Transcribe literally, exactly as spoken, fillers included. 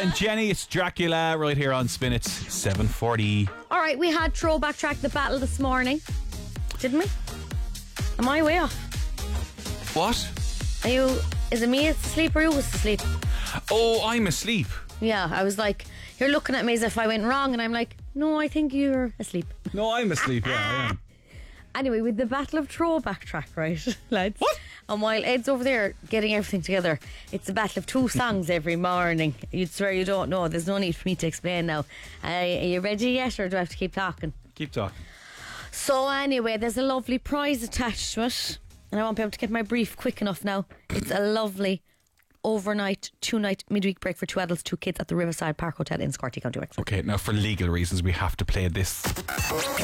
and Jenny, it's Dracula right here on Spin. It's seven forty. Alright, we had Throwback Track the battle this morning, didn't we? Am I way off? What? Are you, is it me that's asleep or you was asleep? Oh, I'm asleep. Yeah, I was like, you're looking at me as if I went wrong, and I'm like, no, I think you're asleep. No, I'm asleep, yeah, I am. Anyway, with the battle of Throwback Track, right, lads? What? And while Ed's over there getting everything together, it's a battle of two songs every morning. You'd swear you don't know. There's no need for me to explain now. Uh, are you ready yet, or do I have to keep talking? Keep talking. So anyway, there's a lovely prize attached to it, and I won't be able to get my brief quick enough now. It's a lovely overnight, two-night midweek break for two adults, two kids at the Riverside Park Hotel in Scorty, County Wexford. Okay, now for legal reasons we have to play this.